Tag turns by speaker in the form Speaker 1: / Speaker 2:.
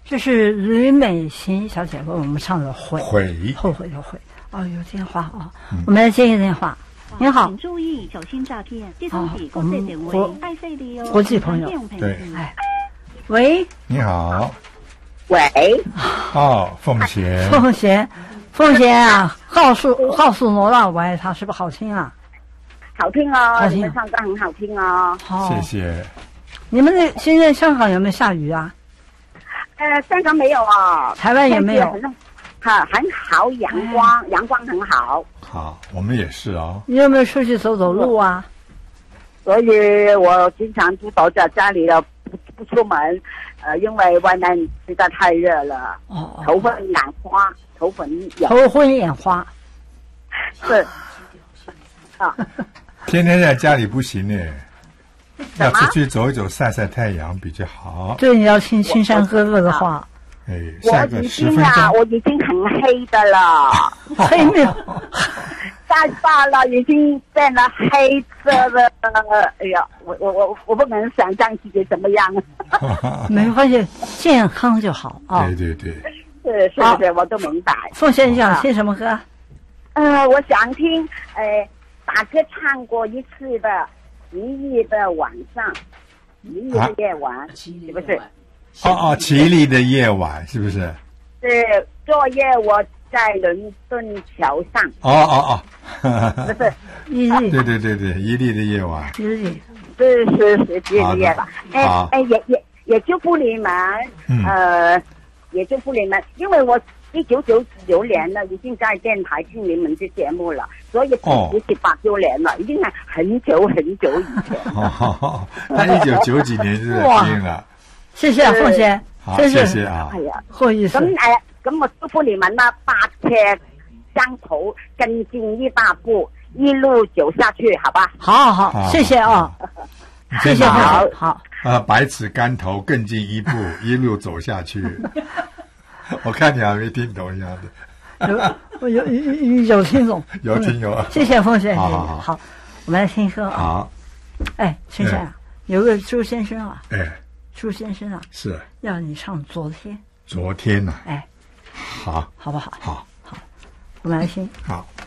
Speaker 1: 这是吕美琴小姐为我们唱的悔，后悔的悔。哦，有电话啊，我们来接一个电话。您好，
Speaker 2: 请注意小心诈骗，这通是国际电话，爱费的哦。
Speaker 1: 国际朋友，
Speaker 3: 对，
Speaker 1: 哎，喂，
Speaker 3: 你好，
Speaker 4: 喂，
Speaker 3: 哦，凤贤，
Speaker 1: 凤贤啊，告诉罗老我爱他，是不是好听啊？
Speaker 4: 好听哦，你们唱歌很好听哦。
Speaker 1: 好，
Speaker 3: 谢谢。
Speaker 1: 你们现在香港有没有下雨啊？
Speaker 4: 香港没有哦，
Speaker 1: 台湾也没有。
Speaker 4: 很好，阳光很好。
Speaker 3: 好，我们也是哦。
Speaker 1: 你有没有出去走走路啊？
Speaker 4: 所以我经常都躲在家里了，不出门。因为外面实在太热了，头昏眼花。是啊，
Speaker 3: 天天在家里不行呢，要出去走一走，晒晒太阳比较好。
Speaker 1: 对，你要听青山哥哥的话。
Speaker 3: 下个10分钟。
Speaker 4: 我已经很黑的了，
Speaker 1: 黑没有？
Speaker 4: 太大了，已经变了黑色的。哎呀，我不能想象自己怎么样。
Speaker 1: 没关系，健康就好啊。
Speaker 3: 对，
Speaker 4: 是，我都明白。
Speaker 1: 凤仙想听什么歌？
Speaker 4: 我想听大哥唱过一次的《奇异的晚上》，奇异的夜晚，是不是？
Speaker 3: 奇丽的夜晚是不是？
Speaker 4: 是，昨夜我在伦敦桥上。不是，
Speaker 3: 对，伊利的夜晚。
Speaker 4: 是伊利的夜晚。也祝福你们，也祝福你们，因为我1999年了，已经在电台听你们的节目了，所以18、19年了，已经是很久以前。
Speaker 3: 那1990几年就在听了。
Speaker 1: 谢谢凤仙，
Speaker 3: 谢谢啊！
Speaker 4: 係啊，
Speaker 1: 好意思。
Speaker 4: 咁我祝福你們啦，8尺相頭，更進1大步，一路走下去，好吧？
Speaker 1: 好，謝謝啊，謝謝，好。
Speaker 3: 百尺竿頭，更進一步，一路走下去。我看你還沒聽懂一樣的。
Speaker 1: 有聽懂，
Speaker 3: 有聽懂。
Speaker 1: 謝謝鳳仙，好，我們來聽歌啊。
Speaker 3: 好。
Speaker 1: 哎，先生啊，有個朱先生啊。朱先生啊，
Speaker 3: 是
Speaker 1: 要你唱昨天
Speaker 3: 呢，
Speaker 1: 哎，
Speaker 3: 好，
Speaker 1: 好不好？
Speaker 3: 好，
Speaker 1: 我们来听。
Speaker 3: 好。